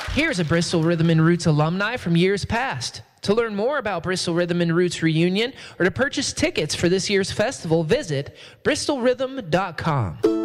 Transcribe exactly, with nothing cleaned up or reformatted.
Here's a Bristol Rhythm and Roots alumni from years past. To learn more about Bristol Rhythm and Roots reunion or to purchase tickets for this year's festival, visit bristol rhythm dot com.